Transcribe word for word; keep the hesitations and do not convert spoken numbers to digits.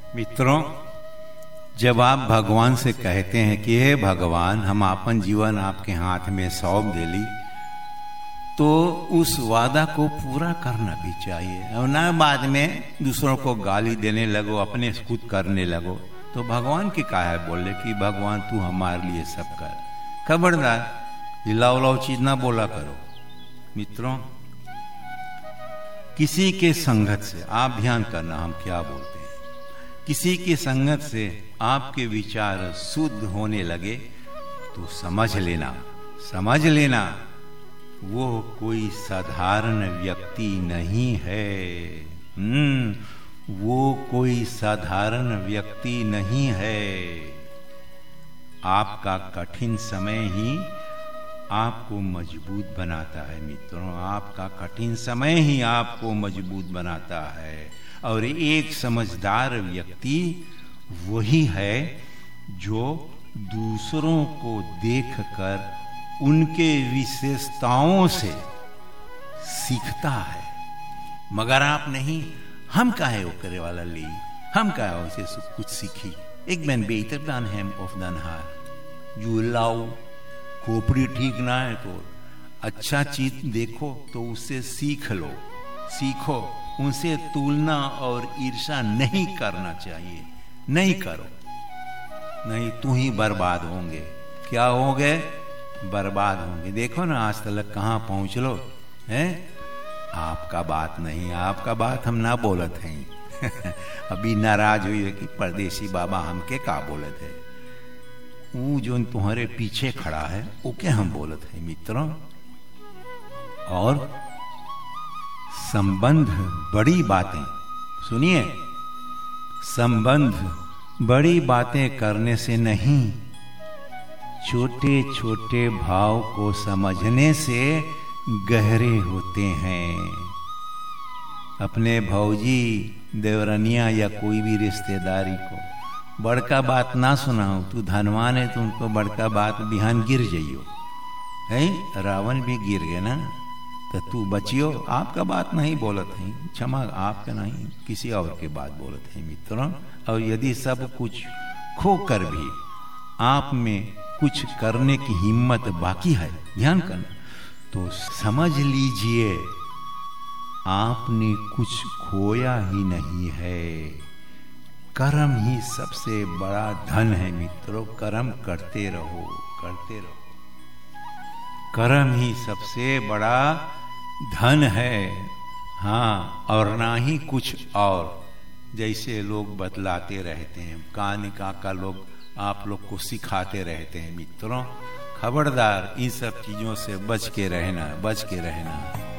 मित्रों, जब आप भगवान से कहते हैं कि हे भगवान, हम अपन जीवन आपके हाथ में सौंप देली, तो उस वादा को पूरा करना भी चाहिए और ना बाद में दूसरों को गाली देने लगो, अपने खुद करने लगो। तो भगवान की काहे बोले कि भगवान तू हमारे लिए सब कर। खबरदार, हिलाओ लाओ चीज ना बोला करो। मित्रों, किसी के संगत से आप ध्यान करना हम क्या बोलते हैं। किसी की संगत से आपके विचार शुद्ध होने लगे तो समझ लेना समझ लेना वो कोई साधारण व्यक्ति नहीं है। हम्म वो कोई साधारण व्यक्ति नहीं है। आपका कठिन समय ही आपको मजबूत बनाता है। मित्रों, आपका कठिन समय ही आपको मजबूत बनाता है। और एक समझदार व्यक्ति वही है जो दूसरों को देखकर उनके विशेषताओं से सीखता है, मगर आप नहीं। हम काहे वो करे वाला ली, हम काहे उसे कुछ सीखी। एक ben beter dan hem of dan haar। जो लाओ खोपड़ी ठीक ना है तो अच्छा चीज देखो तो उससे सीख लो, सीखो। उनसे तुलना और ईर्ष्या नहीं करना चाहिए। नहीं करो, नहीं तू ही बर्बाद होंगे। क्या होंगे? बर्बाद होंगे। देखो ना आज तक कहाँ पहुँच लो हैं। आपका बात नहीं, आपका बात हम ना बोलत हैं। अभी नाराज हुई है कि परदेसी बाबा हमके का बोलत है। वो जो तुम्हारे पीछे खड़ा है वो क्या हम बोलत हैं। मित्रों, और संबंध बड़ी बातें सुनिए, संबंध बड़ी बातें करने से नहीं, छोटे छोटे भाव को समझने से गहरे होते हैं। अपने भौजी, देवरनिया या कोई भी रिश्तेदारी को बड़का बात ना सुनाओ। तू धनवान है तो उनको बड़का बात बिहान गिर जाइयो है। रावण भी गिर गए ना, तो तू बचियो। आपका बात नहीं बोलत है, क्षमा आपका नहीं, किसी और के बात बोलत है। मित्रों, और यदि सब कुछ खोकर भी आप में कुछ करने की हिम्मत बाकी है, ध्यान करना, तो समझ लीजिए आपने कुछ खोया ही नहीं है। कर्म ही सबसे बड़ा धन है। मित्रों, कर्म करते रहो, करते रहो। कर्म ही सबसे बड़ा धन है। हाँ, और ना ही कुछ और। जैसे लोग बतलाते रहते हैं, कहानी काका लोग आप लोग को सिखाते रहते हैं। मित्रों, खबरदार, इन सब चीजों से बच के रहना, बच के रहना।